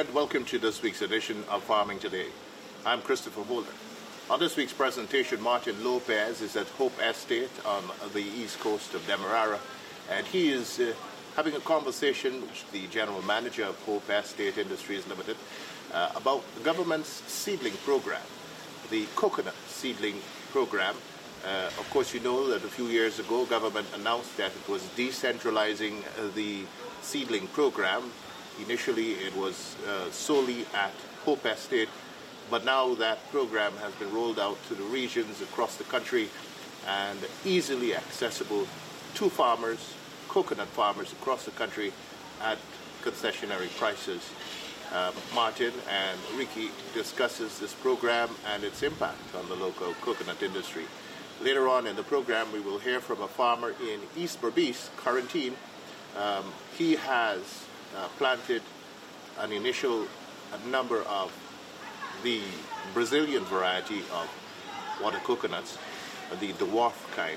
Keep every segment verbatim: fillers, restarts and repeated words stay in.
and welcome to this week's edition of Farming Today. I'm Christopher Holder. On this week's presentation, Martin Lopez is at Hope Estate on the east coast of Demerara, and he is uh, having a conversation with the general manager of Hope Estate Industries Limited uh, about the government's seedling program, the coconut seedling program. Uh, of course, you know that a few years ago, government announced that it was decentralizing uh, the seedling program. Initially, it was uh, solely at Hope Estate, but now that program has been rolled out to the regions across the country and easily accessible to farmers, coconut farmers across the country at concessionary prices. Uh, Martin and Ricky discusses this program and its impact on the local coconut industry. Later on in the program, we will hear from a farmer in East Berbice, Quarantine. Um, he has uh, planted an initial a number of the Brazilian variety of water coconuts, the dwarf kind,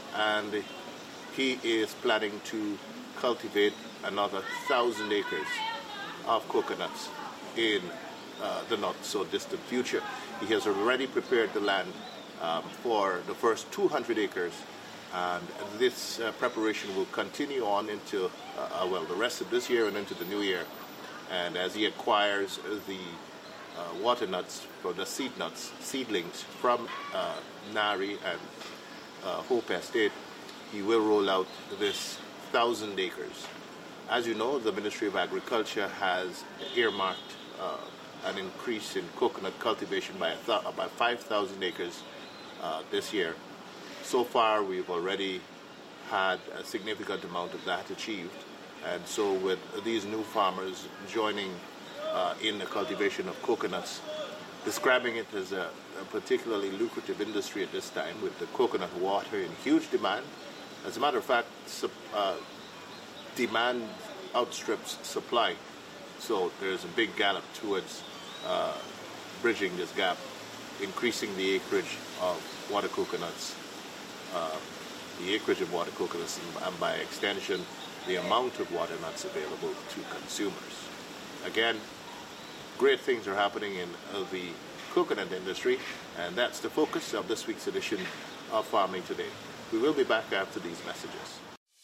and he is planning to cultivate another thousand acres of coconuts in uh, the not so distant future. He has already prepared the land um, for the first two hundred acres, and this uh, preparation will continue on into uh, well the rest of this year and into the new year. And as he acquires the uh, water nuts, for the seed nuts, seedlings from uh, Nari and uh, Hope Estate, he will roll out this thousand acres. As you know, the Ministry of Agriculture has earmarked uh, an increase in coconut cultivation by, th- by five thousand acres uh, this year. So far, we've already had a significant amount of that achieved. And so with these new farmers joining uh, in the cultivation of coconuts, describing it as a, a particularly lucrative industry at this time, with the coconut water in huge demand. As a matter of fact, sup, uh, demand outstrips supply. So there's a big gallop towards uh, bridging this gap, increasing the acreage of water coconuts, uh, the acreage of water coconuts, and by extension, the amount of water nuts available to consumers. Again, great things are happening in uh, the coconut industry, and that's the focus of this week's edition of Farming Today. We will be back after these messages.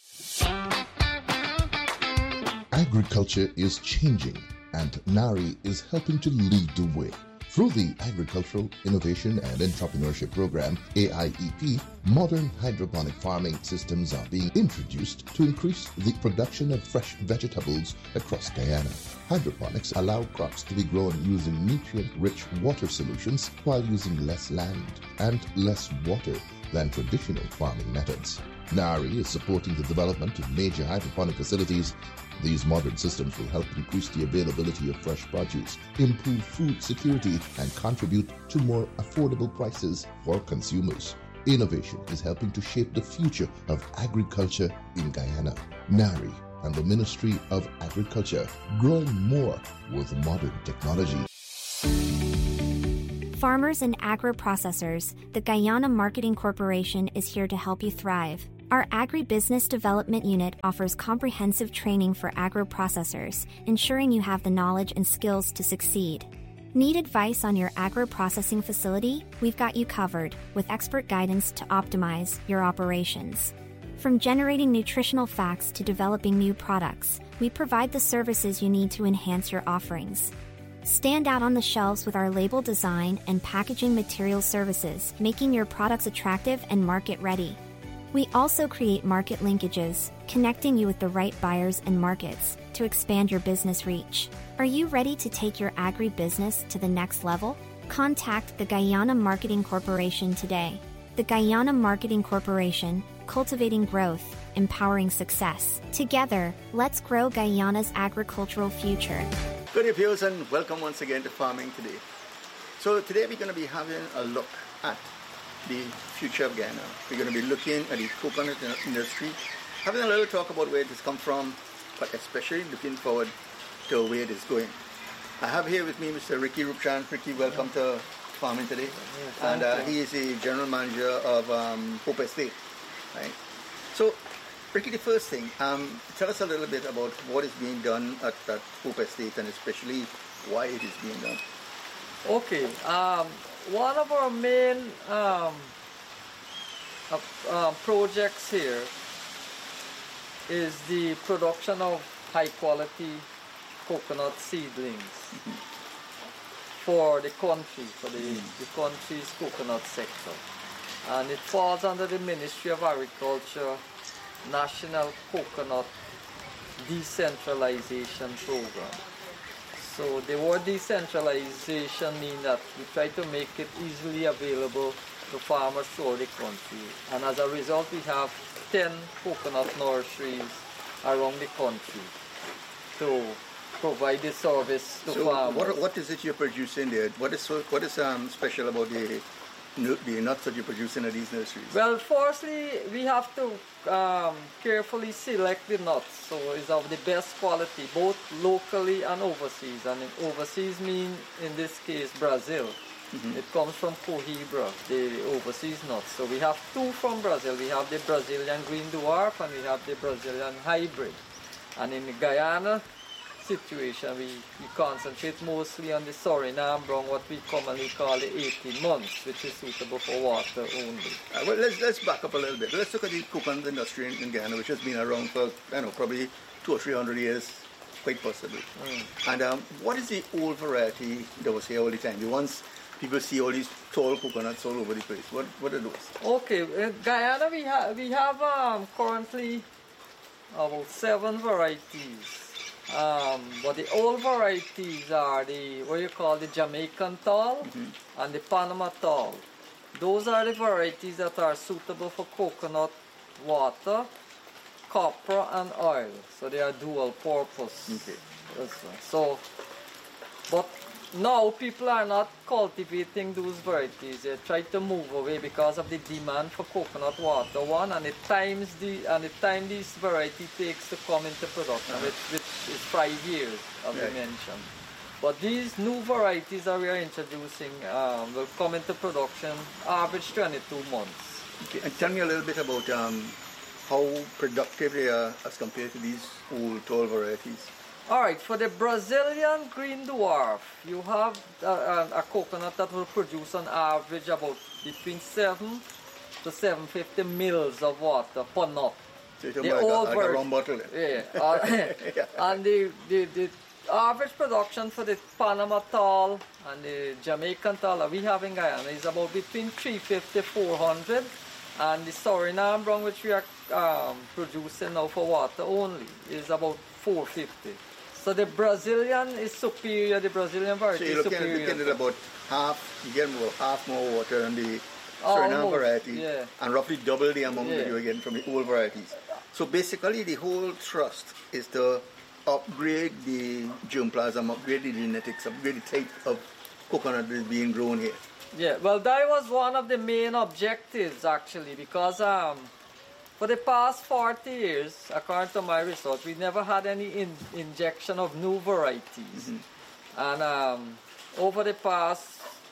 Agriculture is changing, and Nari is helping to lead the way. Through the Agricultural Innovation and Entrepreneurship Program, A I E P, modern hydroponic farming systems are being introduced to increase the production of fresh vegetables across Guyana. Hydroponics allow crops to be grown using nutrient-rich water solutions while using less land and less water than traditional farming methods. Nari is supporting the development of major hydroponic facilities. These modern systems will help increase the availability of fresh produce, improve food security, and contribute to more affordable prices for consumers. Innovation is helping to shape the future of agriculture in Guyana. Nari and the Ministry of Agriculture, growing more with modern technology. Farmers and agro-processors, the Guyana Marketing Corporation is here to help you thrive. Our Agribusiness Development Unit offers comprehensive training for agro-processors, ensuring you have the knowledge and skills to succeed. Need advice on your agro-processing facility? We've got you covered, with expert guidance to optimize your operations. From generating nutritional facts to developing new products, we provide the services you need to enhance your offerings. Stand out on the shelves with our label design and packaging material services, making your products attractive and market-ready. We also create market linkages, connecting you with the right buyers and markets to expand your business reach. Are you ready to take your agribusiness to the next level? Contact the Guyana Marketing Corporation today. The Guyana Marketing Corporation, cultivating growth, empowering success. Together, let's grow Guyana's agricultural future. Good day, viewers, and welcome once again to Farming Today. So today we're going to be having a look at the future of Guyana. We're going to be looking at the coconut industry, having a little talk about where it has come from, but especially looking forward to where it is going. I have here with me Mister Ricky Rupchan. Ricky, welcome to Farming Today. Yeah, and uh, he is the general manager of um, Hope Estate. Right? So Ricky, the first thing, um, tell us a little bit about what is being done at, at Hope Estate and especially why it is being done. Okay, um, one of our main um, uh, uh, projects here is the production of high quality coconut seedlings mm-hmm. for the country, for the, mm-hmm. the country's coconut sector. And it falls under the Ministry of Agriculture National Coconut Decentralization Program. So the word decentralization means that we try to make it easily available to farmers throughout the country. And as a result, we have ten coconut nurseries around the country to provide the service to so farmers. What, what is it you're producing there? What is so, what is um, special about the the nuts that you're producing at these nurseries? Well, firstly, we have to um, carefully select the nuts, so it's of the best quality, both locally and overseas. And in overseas mean, in this case, Brazil. Mm-hmm. It comes from Cohibra, the overseas nuts. So we have two from Brazil. We have the Brazilian Green Dwarf and we have the Brazilian Hybrid. And in the Guyana situation, we, we concentrate mostly on the Suriname brown, what we commonly call the eighteen months, which is suitable for water only. Uh, well, let's, let's back up a little bit. Let's look at the coconut industry in, in Guyana, which has been around for, I don't know, probably two or three hundred years, quite possibly. Mm. And um, what is the old variety that was here all the time? The ones people see all these tall coconuts all over the place. What, what are those? Okay, in Guyana we, ha we have um, currently about seven varieties. Um, but the old varieties are the, what you call the Jamaican tall mm-hmm. and the Panama tall. Those are the varieties that are suitable for coconut water, copra and oil. So they are dual purpose. Okay. So, but now people are not cultivating those varieties. They try to move away because of the demand for coconut water, one, and the times the and the time this variety takes to come into production, uh-huh. which, which is five years, as right. we mentioned. But these new varieties that we are introducing um, will come into production average twenty-two months. Okay. And tell me a little bit about um, how productive they are as compared to these old tall varieties. Alright, for the Brazilian Green Dwarf, you have a, a, a coconut that will produce on average about between seven to seven hundred fifty mils of water per nut. So the like old a, like a rum bottle. Yeah. Uh, yeah. And the, the, the average production for the Panama tall and the Jamaican tall that we have in Guyana is about between three fifty to four hundred. And the Suriname brown, which we are um, producing now for water only, is about four fifty. So the Brazilian is superior, the Brazilian variety so you're is looking superior. At, looking at about half, you get about half more water than the Suriname variety, yeah. and roughly double the amount yeah. that you're getting from the old varieties. So basically the whole thrust is to upgrade the germplasm, upgrade the genetics, upgrade the type of coconut that is being grown here. Yeah, well that was one of the main objectives actually, because um, for the past forty years, according to my research, we never had any in injection of new varieties. Mm-hmm. And um, over the past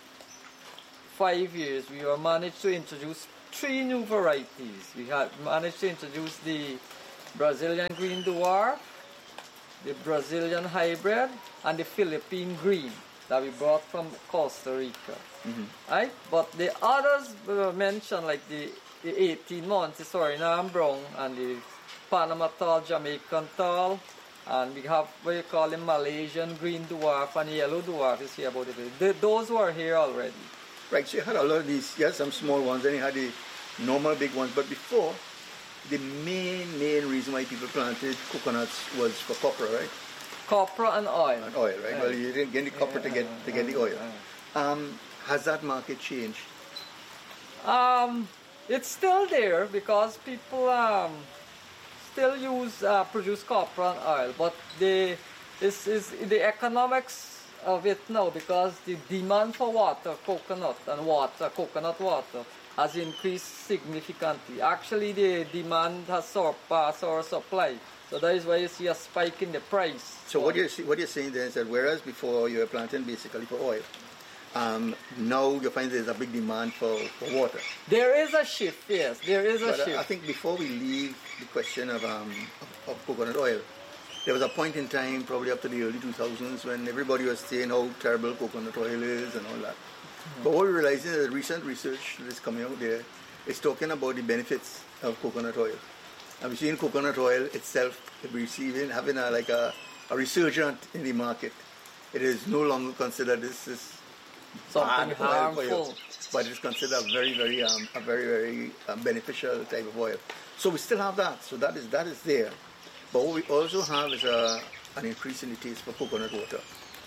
five years, we have managed to introduce three new varieties. We had managed to introduce the Brazilian Green Dwarf, the Brazilian Hybrid, and the Philippine Green that we brought from Costa Rica. Mm-hmm. Right? But the others were mentioned, like the the eighteen months, the Suriname brown and the Panama tall, Jamaican tall, and we have what you call the Malaysian Green Dwarf and Yellow Dwarf is here about it. The, those were here already. Right, so you had a lot of these, you had some small ones, then you had the normal big ones, but before, the main, main reason why people planted coconuts was for copra, right? Copra and oil. And oil, right? Yeah. Well, you didn't get the copra yeah, to get to get the oil. Yeah. Um, has that market changed? Um, it's still there because people um, still use uh, produce copra and oil, but the is is the economics of it now, because the demand for water, coconut and water, coconut water, has increased significantly. Actually, the demand has surpassed our supply. So that is why you see a spike in the price. So what you're, what you're saying there is that whereas before you were planting basically for oil, um, now you find there's a big demand for, for water. There is a shift, yes, there is a But shift. I, I think before we leave the question of, um, of, of coconut oil, there was a point in time, probably up to the early two thousands, when everybody was saying how terrible coconut oil is and all that. Mm-hmm. But what we realized is that recent research that is coming out there is talking about the benefits of coconut oil. And we've seen coconut oil itself receiving, having a, like a, a resurgent in the market. It is no longer considered this is something bad oil for you, harmful, but it's considered a very, very, um, a very, very um, beneficial type of oil. So we still have that. So that is that is there. But what we also have is a, an increase in the taste for coconut water.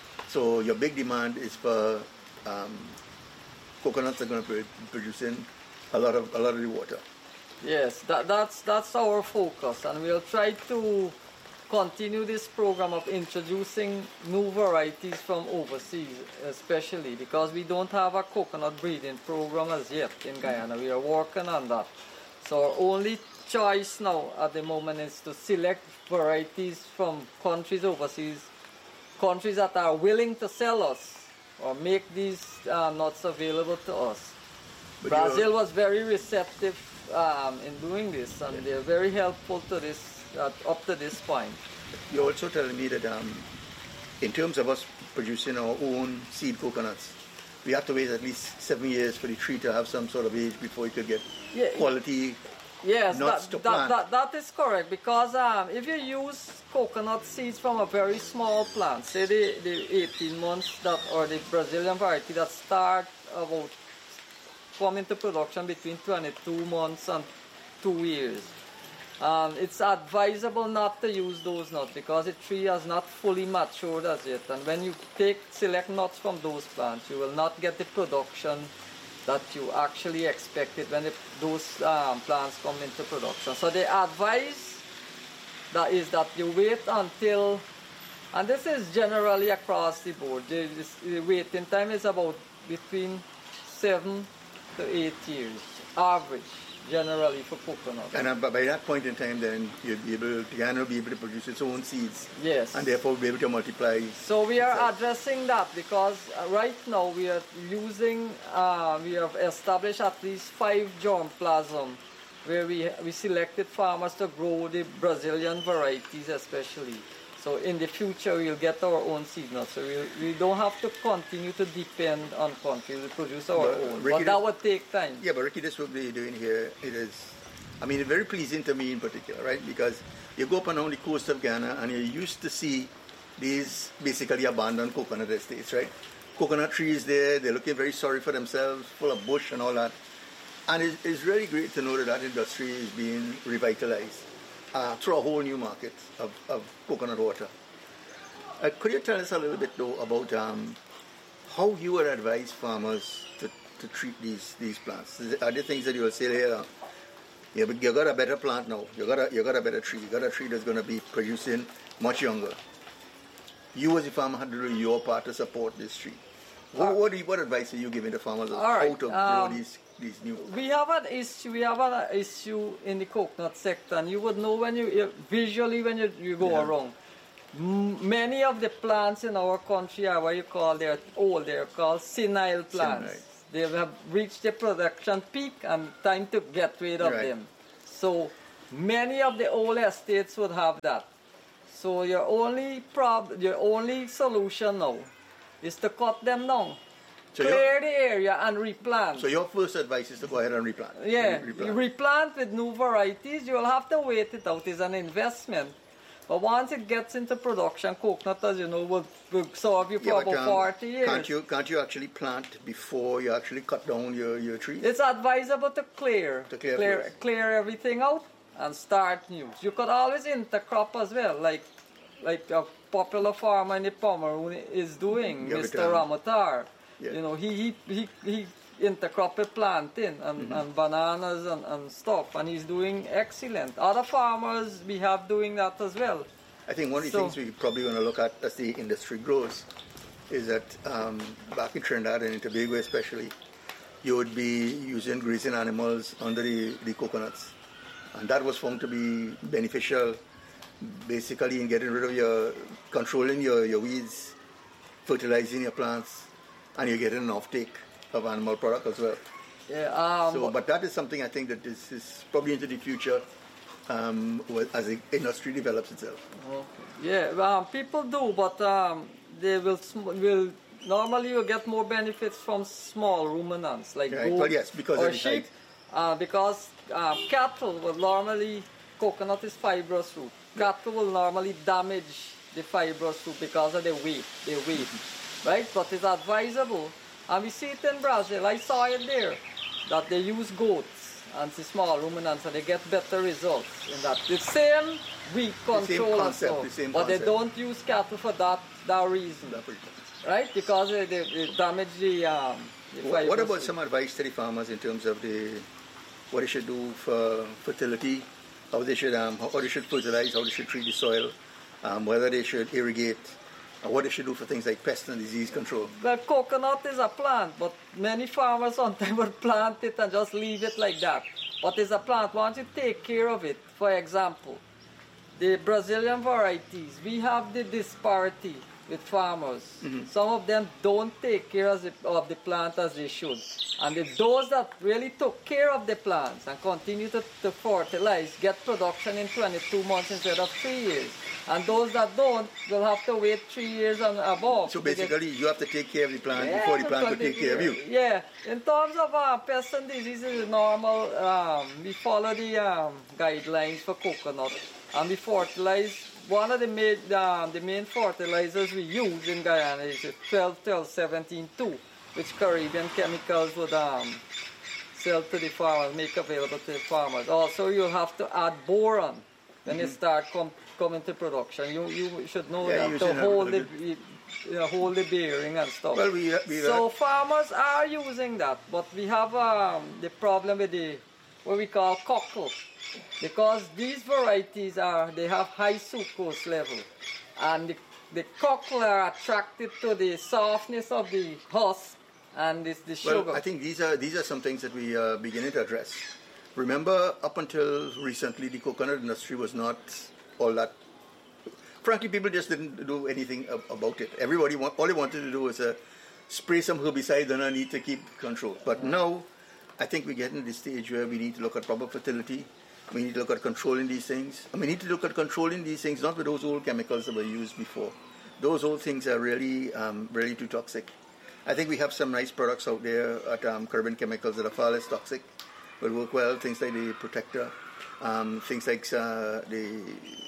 So your big demand is for um, coconuts are going to be producing a lot of a lot of the water. Yes, that, that's that's our focus, and we'll try to continue this program of introducing new varieties from overseas, especially because we don't have a coconut breeding program as yet in Guyana. We are working on that. So our only choice now at the moment is to select varieties from countries overseas, countries that are willing to sell us or make these uh, nuts available to us. But Brazil was very receptive um, in doing this, and they're very helpful to this uh, up to this point. You're also telling me that um, in terms of us producing our own seed coconuts, we have to wait at least seven years for the tree to have some sort of age before you could get yeah, quality yes, nuts that, to that, plant. That, that is correct, because um, if you use coconut seeds from a very small plant, say the, the eighteen months that, or the Brazilian variety that start about come into production between twenty-two months and two years. Um, it's advisable not to use those nuts because the tree has not fully matured as yet. And when you take select nuts from those plants, you will not get the production that you actually expected when the, those um, plants come into production. So the advice that is that you wait until, and this is generally across the board, the, the waiting time is about between seven to eight years, average, generally for coconut. And uh, by that point in time, then you'll be able, Guyana will be able to produce its own seeds. Yes. And therefore be able to multiply. So we are itself. addressing that because uh, right now we are using, uh, we have established at least five germplasm where we, we selected farmers to grow the Brazilian varieties especially. So in the future we'll get our own seed nuts. So we'll, we don't have to continue to depend on countries to produce our But, own. Ricky, but that would take time. Yeah, but Ricky, this what we're doing here, it is, I mean, it's very pleasing to me in particular, right? Because you go up and down the coast of Ghana and you're used to see these basically abandoned coconut estates, right? Coconut trees there, they're looking very sorry for themselves, full of bush and all that. And it's, it's really great to know that that industry is being revitalized uh, through a whole new market of, of coconut water. Uh, could you tell us a little bit, though, about um, how you would advise farmers to, to treat these these plants? Are there things that you will say here? Yeah, but you got a better plant now. You got a you got a better tree. You got a tree that's going to be producing much younger. You as a farmer had to do your part to support this tree. What what, do you, what advice are you giving the farmers on right, how to grow um, these these new? We have an issue. We have an issue in the coconut sector, and you would know when you, you visually when you, you go Yeah. around. M- many of the plants in our country are what you call they're old. They're called senile plants. Senile. They have reached the production peak and time to get rid of Right. them. So many of the old estates would have that. So your only prob, your only solution now is to cut them down, So clear the area and replant. So your first advice is to go ahead and replant. Yeah, Re- replant. you replant with new varieties. You will have to wait it out. It's an investment. But once it gets into production, coconut, as you know, will, will serve you for Yeah, but, about um, forty years. Can't you can't you actually plant before you actually cut down your, your trees? It's advisable to clear, To clear clear, first. clear everything out and start new. You could always intercrop as well, like like a popular farmer in the Pomeroon is doing, Yeah, Mister but, um, Ramatar. yeah. You know, he he he, he intercropped planting and, Mm-hmm. and bananas and, and stuff, and he's doing excellent. Other farmers we have doing that as well. I think one of the So- things we're probably going to look at as the industry grows is that um, back in Trinidad and in Tobago especially, you would be using grazing animals under the, the coconuts. And that was found to be beneficial basically in getting rid of your, controlling your, your weeds, fertilizing your plants. and you're getting an offtake of animal product as well. Yeah, um, so, but that is something I think that this is probably into the future um, as the industry develops itself. Okay. Yeah, um, people do, but um, they will will normally you get more benefits from small ruminants like right. goats well, yes, because or of the sheep, uh, because uh, cattle will normally coconut is fibrous root. Cattle will normally damage the fibrous root because of the weight, the weight, right? But it's advisable, and we see it in Brazil. I saw it there. That they use goats and the small ruminants and they get better results in that. The same weed control, the same concept, also, the same but concept. they don't use cattle for that that reason, right? Because they, they, they damage the. Um, the what, what about root. some advice to the farmers in terms of the what they should do for fertility, how they should um, how they should fertilize, how they should treat the soil, um, whether they should irrigate? And what they should do for things like pest and disease control? Well, coconut is a plant, but many farmers sometimes would plant it and just leave it like that. But it's a plant. Once you take care of it, for example, the Brazilian varieties, we have the disparity with farmers. Mm-hmm. Some of them don't take care of the, of the plant as they should. And the, those that really took care of the plants and continue to, to fertilize get production in twenty-two months instead of three years. And those that don't will have to wait three years and above. So basically, you have to take care of the plant yeah, before the plant will take care of you. Yeah. In terms of uh, pests and diseases, normal. Um, we follow the um, guidelines for coconut, and we fertilize. One of the main, uh, the main fertilizers we use in Guyana is twelve twelve seventeen two, which Caribbean Chemicals would um, sell to the farmers, make available to the farmers. Also, you have to add boron when mm-hmm. it start com coming to production. You you should know yeah, that to hold the, you know, hold the bearing and stuff. Well, we, we so farmers are using that, but we have um, the problem with the what we call cockle. Because these varieties are, they have high sucrose level, and the, the cockle are attracted to the softness of the husk and this, the sugar. Well, I think these are these are some things that we are beginning to address. Remember, up until recently, the coconut industry was not all that. Frankly, people just didn't do anything about it. Everybody, want, all they wanted to do was uh, spray some herbicides underneath to keep control. But now, I think we're getting to the stage where we need to look at proper fertility. We need to look at controlling these things. And we need to look at controlling these things, not with those old chemicals that were used before. Those old things are really, um, really too toxic. I think we have some nice products out there at um, Caribbean Chemicals that are far less toxic, will work well. Things like the Protector, um, things like uh, the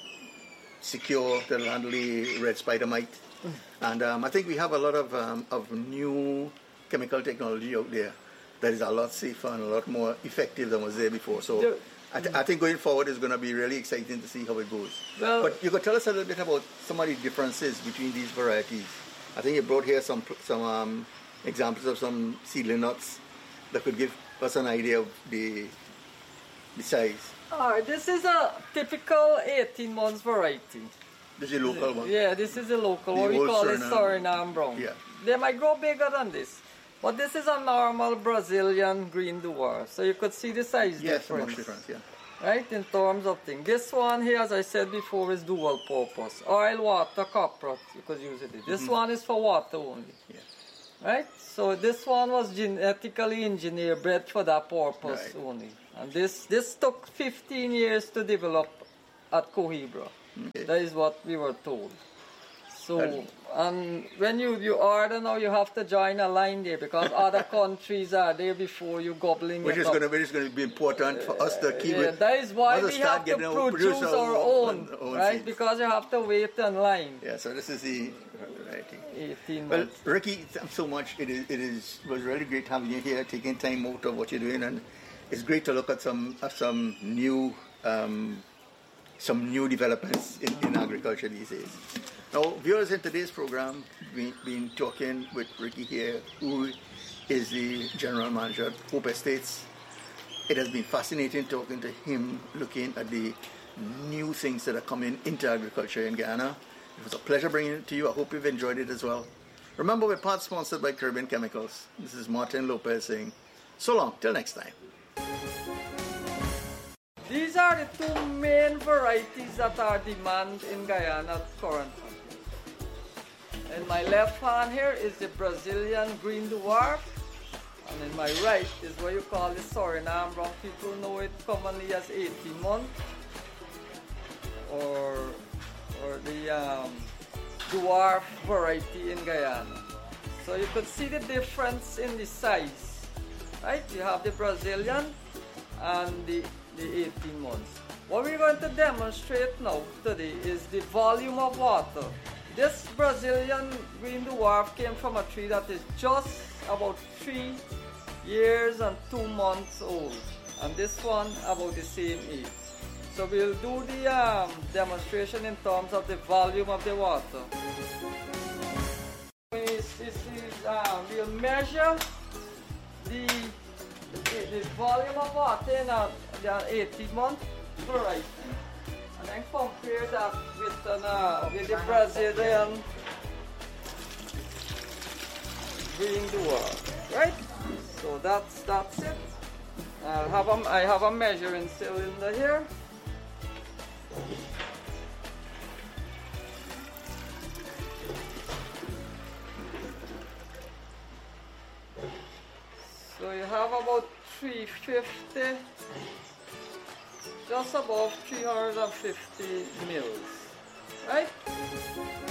Secure that'll handle the red spider mite. Mm. And um, I think we have a lot of, um, of new chemical technology out there that is a lot safer and a lot more effective than was there before. So. The I, th I think going forward is going to be really exciting to see how it goes. Well, but you could tell us a little bit about some of the differences between these varieties. I think you brought here some some um, examples of some seedling nuts that could give us an idea of the the size. Uh, this is a typical eighteen months variety. This is a local one? Yeah, this is a local, the what we call Suriname. it Suriname brown. Yeah. They might grow bigger than this. But this is a normal Brazilian green dwarf, so you could see the size yes, difference. Yes, difference, yeah. Right, in terms of things. This one here, as I said before, is dual purpose. Oil, water, copra, you could use it. This mm-hmm. one is for water only. Yeah. Right, so this one was genetically engineered, bred for that purpose right. only. And this, this took fifteen years to develop at Cohibra. Okay. That is what we were told. So, and when you, you order now, you have to join a line there because other countries are there before you gobbling which it is up. Gonna, which is going to be important for us to keep yeah, it. That is why we have to our, produce our, our own, own right? seeds. Because you have to wait in line. Yeah, so this is the variety. eighteen well, months. Ricky, thanks so much. It is, it is was really great having you here, taking time out of what you're doing, and it's great to look at some at some new um, some new developments in, in agriculture these days. Now, viewers, in today's program, we've been talking with Ricky here, who is the general manager at Hope Estates. It has been fascinating talking to him, looking at the new things that are coming into agriculture in Guyana. It was a pleasure bringing it to you. I hope you've enjoyed it as well. Remember, we're part sponsored by Caribbean Chemicals. This is Martin Lopez saying, so long, till next time. These are the two main varieties that are demand in Guyana currently. And in my left hand here is the Brazilian green dwarf, and in my right is what you call the Suriname brown. People know it commonly as eighteen month, or or the um, dwarf variety in Guyana. So you could see the difference in the size, right? You have the Brazilian and the, the eighteen months. What we're going to demonstrate now today is the volume of water. This Brazilian green dwarf came from a tree that is just about three years and two months old, and this one about the same age. So we'll do the um, demonstration in terms of the volume of the water. This is, uh, we'll measure the, the, the volume of water in a, the eighteen month variety, and then compare that with, an, uh, with the Brazilian green dwarf, right? So that's that's it. I'll have a, I have a measuring cylinder here. So you have about three fifty, just above three hundred fifty mils, right?